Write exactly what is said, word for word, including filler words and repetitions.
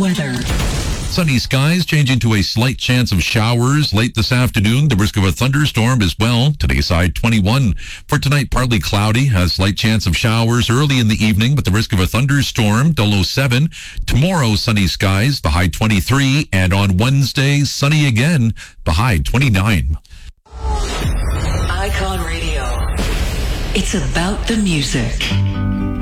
weather. Sunny skies changing to a slight chance of showers late this afternoon. The risk of a thunderstorm as well. Today's high twenty-one. For tonight, partly cloudy. A slight chance of showers early in the evening, but the risk of a thunderstorm, the low seven. Tomorrow, sunny skies, the high twenty-three. And on Wednesday, sunny again, the high twenty-nine. Icon Radio. It's about the music.